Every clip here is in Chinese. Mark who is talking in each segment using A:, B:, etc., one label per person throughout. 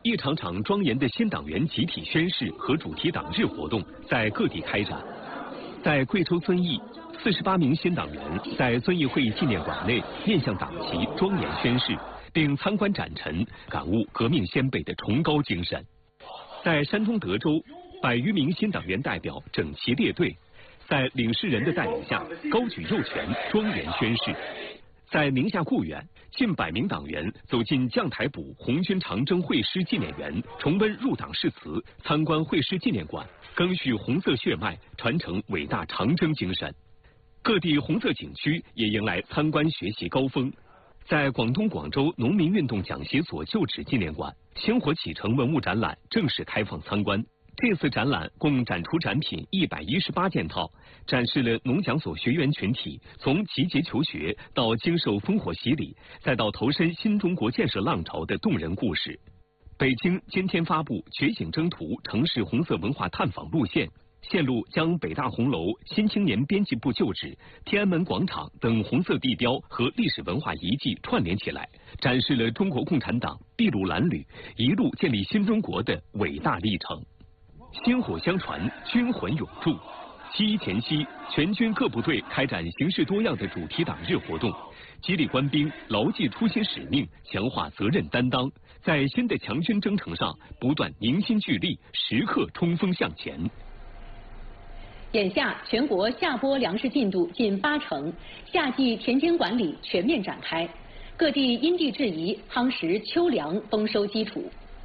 A: 一场场庄严的新党员集体宣誓和主题党日活动在各地开展。在贵州遵义，48名新党员在遵义会纪念馆内面向党旗庄严宣誓，并参观展陈，感悟革命先辈的崇高精神。在山东德州，100余名新党员代表整齐列队，在领事人的带领下高举右拳庄严宣誓。在宁夏固原，近100名党员走进将台堡红军长征会师纪念园，重温入党誓词，参观会师纪念馆，赓续红色血脉，传承伟大长征精神。各地红色景区也迎来参观学习高峰。在广东广州农民运动讲习所旧址纪念馆，星火启程文物展览正式开放参观。这次展览共展出展品118件套，展示了农讲所学员群体从集结求学到经受烽火洗礼，再到投身新中国建设浪潮的动人故事。北京今天发布觉醒征途城市红色文化探访路线，线路将北大红楼、新青年编辑部旧址、天安门广场等红色地标和历史文化遗迹串联起来，展示了中国共产党筚路蓝缕一路建立新中国的伟大历程。薪火相传，军魂永驻。7一前夕，全军各部队开展形式多样的主题党日活动，激励官兵牢记初心使命，强化责任担当，在新的强军征程上不断凝心聚力，时刻冲锋向前。
B: 眼下，全国下播粮食进度近80%，夏季田间管理全面展开，各地因地制宜夯实秋粮丰收基础。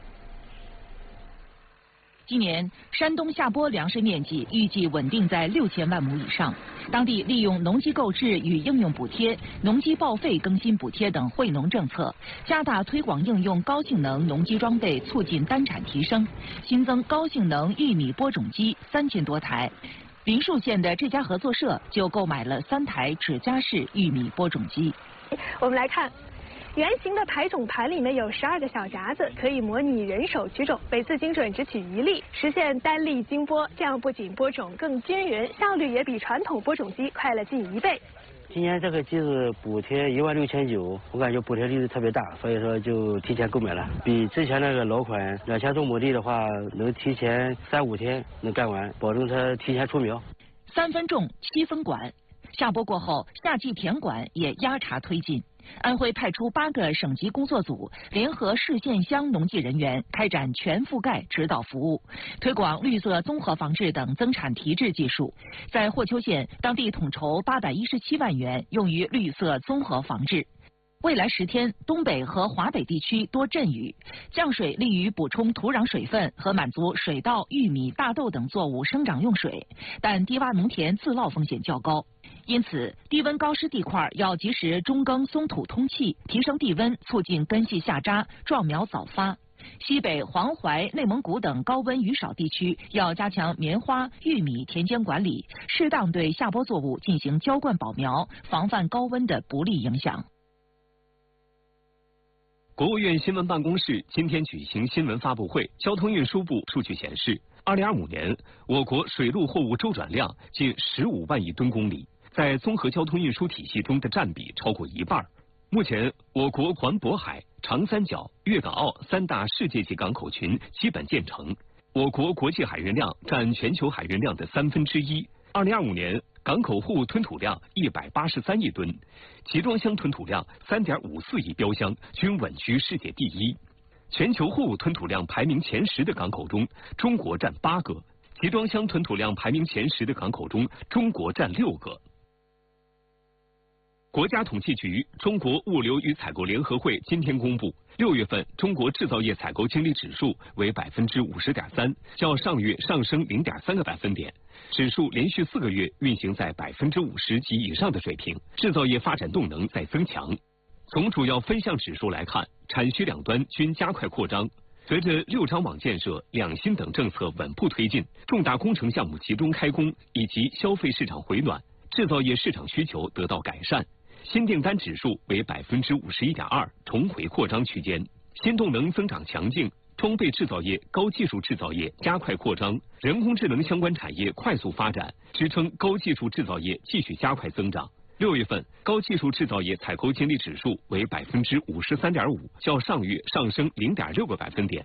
C: 今年山东下播粮食面积预计稳定在6000万亩以上，当地利用农机购置与应用补贴、农机报废更新补贴等惠农政策，加大推广应用高性能农机装备，促进单产提升，新增高性能玉米播种机3000多台。林树县的这家合作社就购买了3台指夹式玉米播种机。
D: 我们来看。圆形的排种盘里面有12个小夹子，可以模拟人手取种，每次精准只取1粒，实现单粒精播。这样不仅播种更均匀，效率也比传统播种机快了近1倍。
E: 今年这个机子补贴16900，我感觉补贴力度特别大，所以说就提前购买了。比之前那个老款2000多亩地的话，能提前3、5天能干完，保证它提前出苗。
C: 3分种7分管，下播过后，夏季田管也压茬推进。安徽派出8个省级工作组，联合市县乡农技人员开展全覆盖指导服务，推广绿色综合防治等增产提质技术。在霍邱县，当地统筹817万元用于绿色综合防治。未来10天，东北和华北地区多阵雨，降水利于补充土壤水分和满足水稻、玉米、大豆等作物生长用水，但低洼农田自涝风险较高。因此，低温高湿地块要及时中耕松土通气，提升地温，促进根系下扎，壮苗早发。西北、黄淮、内蒙古等高温雨少地区要加强棉花、玉米田间管理，适当对下播作物进行浇灌保苗，防范高温的不利影响。
A: 国务院新闻办公室今天举行新闻发布会，交通运输部数据显示，2025年我国水陆货物周转量近15万亿吨公里，在综合交通运输体系中的占比超过1半。目前，我国环渤海、长三角、粤港澳3大世界级港口群基本建成，我国国际海运量占全球海运量的1/3。2025年，港口货物吞吐量183亿吨，集装箱吞吐量3.54亿标箱，均稳居世界第1。全球货物吞吐量排名前10的港口中，中国占8个；集装箱吞吐量排名前10的港口中，中国占6个。国家统计局、中国物流与采购联合会今天公布，6月份中国制造业采购经理指数为50.3%，较上月上升0.3个百分点。指数连续4个月运行在50%及以上的水平，制造业发展动能在增强。从主要分项指数来看，产需两端均加快扩张。随着6张网建设、两新等政策稳步推进，重大工程项目集中开工，以及消费市场回暖，制造业市场需求得到改善。新订单指数为51.2%，重回扩张区间。新动能增长强劲，装备制造业、高技术制造业加快扩张，人工智能相关产业快速发展，支撑高技术制造业继续加快增长。6月份，高技术制造业采购经理指数为53.5%，较上月上升0.6个百分点。